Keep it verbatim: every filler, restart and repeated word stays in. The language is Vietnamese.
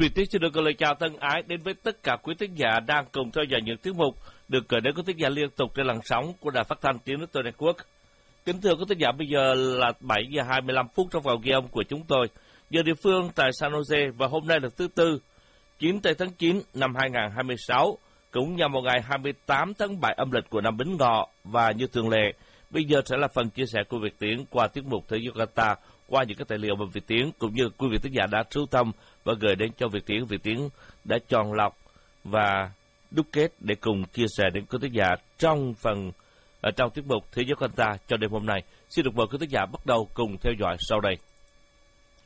Việt Tiến xin được gửi lời chào thân ái đến với tất cả quý thính giả đang cùng theo dõi những tiết mục được gửi đến quý thính giả liên tục trên làn sóng của Đài Phát thanh Tiếng Nước Tôi Network. Kính thưa quý thính giả, bây giờ là bảy giờ hai mươi lăm phút trong vòng ghi âm của chúng tôi, giờ địa phương tại San Jose, và hôm nay là thứ Tư, chín tây tháng chín năm hai nghìn không trăm hai mươi sáu, cũng nhằm vào ngày hai mươi tám tháng bảy âm lịch của năm Bính Ngọ. Và như thường lệ, bây giờ sẽ là phần chia sẻ của Việt Tiến qua tiết mục Thế giới Qatar, qua những cái tài liệu mà Việt Tiến cũng như quý vị thính giả đã sưu tầm và gửi đến cho Việt Tiến. Việt Tiến đã chọn lọc và đúc kết để cùng chia sẻ đến quý thính giả trong phần ở trong tiết mục Thế giới Qatar cho đêm hôm nay. Xin được mời quý thính giả bắt đầu cùng theo dõi sau đây.